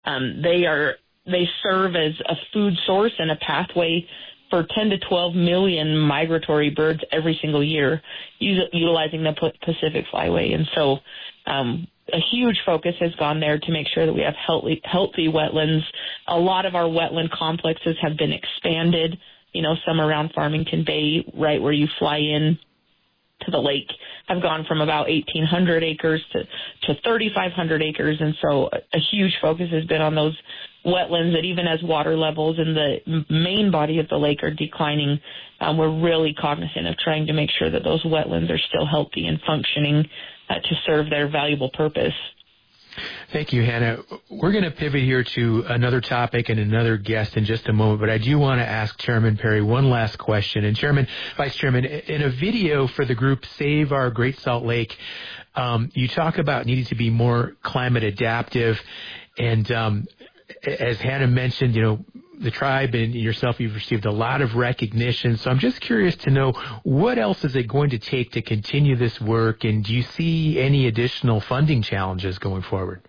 They serve as a food source and a pathway for 10 to 12 million migratory birds every single year, utilizing the Pacific Flyway. And so a huge focus has gone there to make sure that we have healthy wetlands. A lot of our wetland complexes have been expanded, some around Farmington Bay, right where you fly in to the lake, have gone from about 1,800 acres to 3,500 acres. And so a huge focus has been on those wetlands, that even as water levels in the main body of the lake are declining, we're really cognizant of trying to make sure that those wetlands are still healthy and functioning to serve their valuable purpose. Thank you, Hannah. We're going to pivot here to another topic and another guest in just a moment, but I do want to ask Chairman Perry one last question. And Vice Chairman, in a video for the group Save Our Great Salt Lake, you talk about needing to be more climate adaptive. And as Hannah mentioned, the tribe and yourself, you've received a lot of recognition. So I'm just curious to know, what else is it going to take to continue this work? And do you see any additional funding challenges going forward?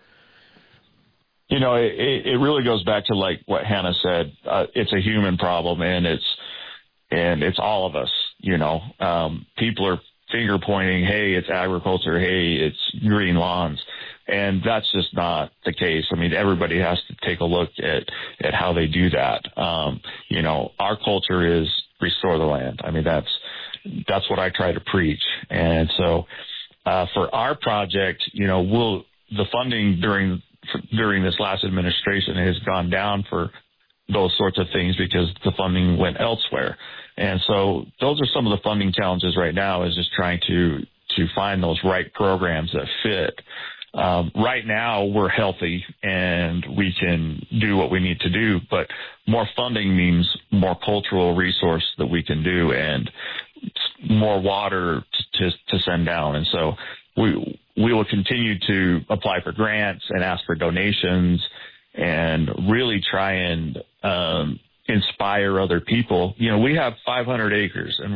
It really goes back to like what Hannah said. It's a human problem, and it's all of us. People are finger pointing. Hey, it's agriculture. Hey, it's green lawns. And that's just not the case. I mean, everybody has to take a look at how they do that. Our culture is restore the land. I mean, that's what I try to preach. And so, for our project, the funding during this last administration has gone down for those sorts of things because the funding went elsewhere. And so those are some of the funding challenges right now, is just trying to find those right programs that fit. Right now we're healthy and we can do what we need to do, but more funding means more cultural resource that we can do and more water to send down. And so we will continue to apply for grants and ask for donations and really try and inspire other people. We have 500 acres and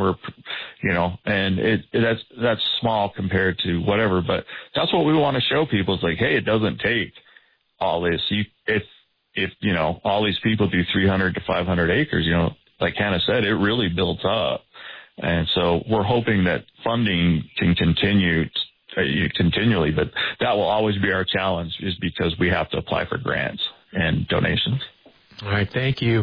that's small compared to whatever, but that's what we want to show people. It's like, hey, it doesn't take all this. If all these people do 300 to 500 acres, like Hannah said, it really builds up. And so we're hoping that funding can continue continually, but that will always be our challenge, is because we have to apply for grants and donations. All right, thank you.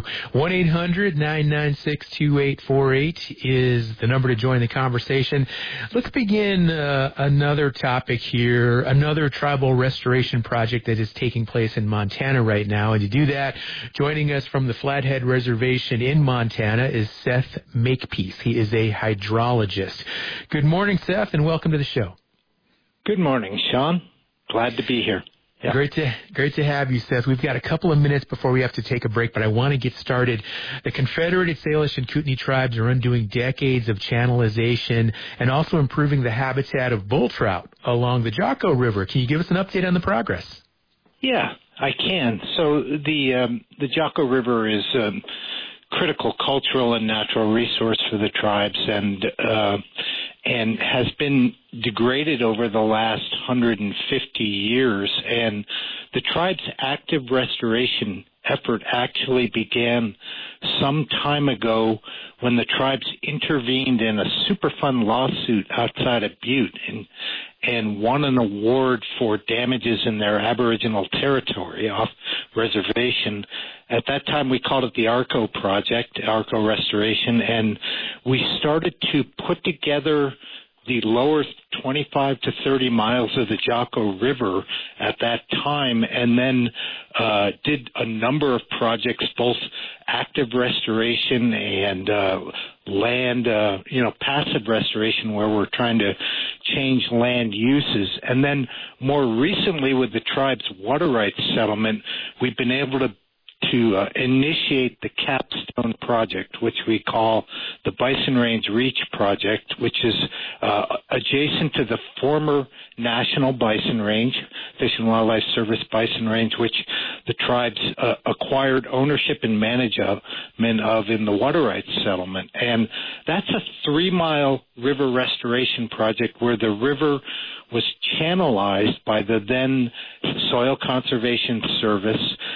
1-800-996-2848 is the number to join the conversation. Let's begin another topic here, another tribal restoration project that is taking place in Montana right now. And to do that, joining us from the Flathead Reservation in Montana is Seth Makepeace. He is a hydrologist. Good morning, Seth, and welcome to the show. Good morning, Sean. Glad to be here. Yeah. Great to have you, Seth. We've got a couple of minutes before we have to take a break, but I want to get started. The Confederated Salish and Kootenai tribes are undoing decades of channelization and also improving the habitat of bull trout along the Jocko River. Can you give us an update on the progress? Yeah, I can. So the Jocko River is critical cultural and natural resource for the tribes, and has been degraded over the last 150 years. And the tribe's active restoration effort actually began some time ago when the tribes intervened in a Superfund lawsuit outside of Butte and won an award for damages in their Aboriginal territory off reservation. At that time, we called it the ARCO project, ARCO Restoration, and we started to put together the lower 25 to 30 miles of the Jocko River at that time, and then did a number of projects, both active restoration and land, passive restoration, where we're trying to change land uses. And then more recently, with the tribe's water rights settlement, we've been able to to initiate the Capstone project, which we call the Bison Range Reach project, which is adjacent to the former National Bison Range, Fish and Wildlife Service Bison Range, which the tribes acquired ownership and management of in the water rights settlement. And that's a 3-mile river restoration project where the river was channelized by the then Soil Conservation Service